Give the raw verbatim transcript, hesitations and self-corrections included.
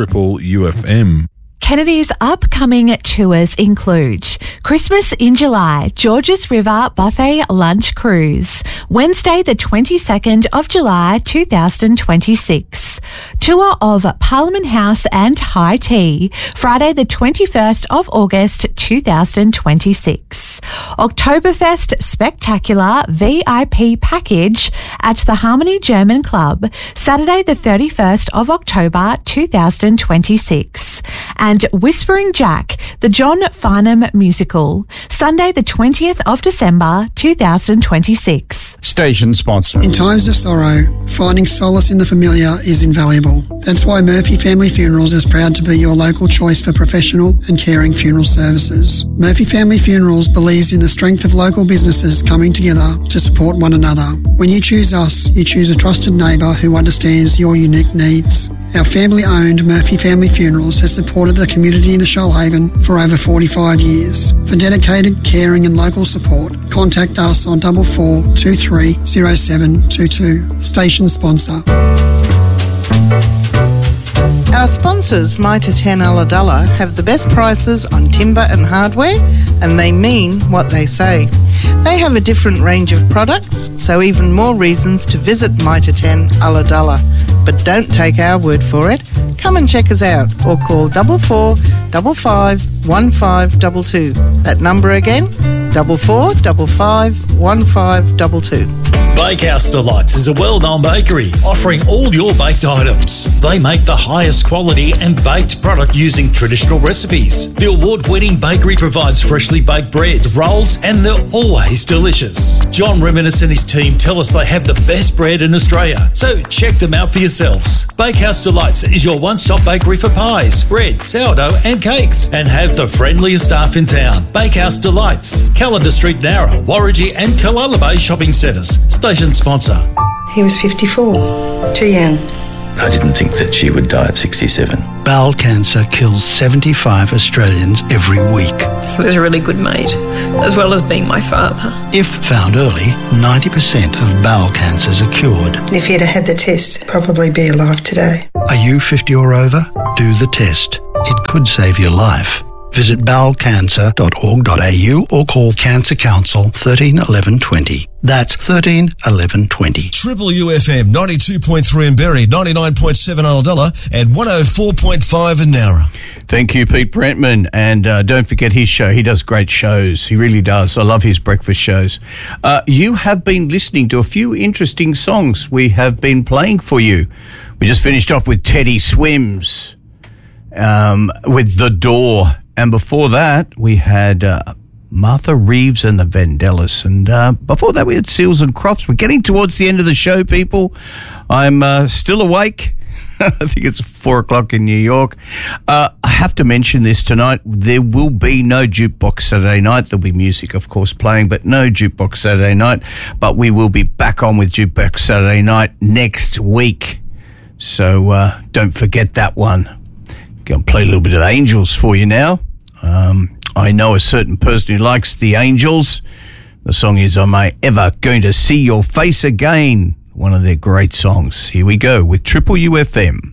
Triple U F M. Kennedy's upcoming tours include Christmas in July, Georges River Buffet Lunch Cruise, Wednesday the twenty-second of July two thousand twenty-six. Tour of Parliament House and High Tea, Friday the twenty-first of August two thousand twenty-six. Oktoberfest Spectacular V I P Package at the Harmony German Club, Saturday the thirty-first of October two thousand twenty-six. And Whispering Jack, the John Farnham Musical, Sunday the twentieth of December two thousand twenty-six. Station sponsor. In times of sorrow, finding solace in the familiar is invaluable. That's why Murphy Family Funerals is proud to be your local choice for professional and caring funeral services. Murphy Family Funerals believes in the strength of local businesses coming together to support one another. When you choose us, you choose a trusted neighbour who understands your unique needs. Our family-owned Murphy Family Funerals has supported the community in the Shoalhaven for over forty-five years. For dedicated, caring and local support, contact us on double four two three zero seven two two. Station sponsor. Our sponsors, Mitre ten Ulladulla, have the best prices on timber and hardware, and they mean what they say. They have a different range of products, so even more reasons to visit Mitre ten Ulladulla. But don't take our word for it. Come and check us out or call double four double five one five double two. That number again, double four double five one five double two. Bakehouse Delights is a well-known bakery offering all your baked items. They make the highest quality and baked product using traditional recipes. The award-winning bakery provides freshly baked bread, rolls, and they're always delicious. John Reminis and his team tell us they have the best bread in Australia, so check them out for yourselves. Bakehouse Delights is your one-stop bakery for pies, bread, sourdough, and cakes, and have the friendliest staff in town. Bakehouse Delights, Calendar Street, Nowra, Warragee, and Killala Bay shopping centres. Station sponsor. He was fifty-four, too young. I didn't think that she would die at sixty-seven. Bowel cancer kills seventy-five Australians every week. He was a really good mate, as well as being my father. If found early, ninety percent of bowel cancers are cured. If he'd have had the test, he'd probably be alive today. Are you fifty or over? Do the test. It could save your life. Visit bowel cancer dot org dot a u or call Cancer Council thirteen eleven twenty. That's thirteen eleven twenty. Triple U F M ninety-two point three in Berry, ninety-nine point seven Ulladulla, and one oh four point five in Nowra. Thank you, Pete Brentman. And uh, don't forget his show. He does great shows. He really does. I love his breakfast shows. Uh, you have been listening to a few interesting songs we have been playing for you. We just finished off with Teddy Swims um, with The Door. And before that, we had uh, Martha Reeves and the Vandellas. And uh, before that, we had Seals and Crofts. We're getting towards the end of the show, people. I'm uh, still awake. I think it's four o'clock in New York. Uh, I have to mention this tonight. There will be no Jukebox Saturday night. There'll be music, of course, playing, but no Jukebox Saturday night. But we will be back on with Jukebox Saturday night next week. So uh, don't forget that one. Going to play a little bit of Angels for you now. Um, I know a certain person who likes the Angels. The song is Am I Ever Going to See Your Face Again? One of their great songs. Here we go with Triple U F M.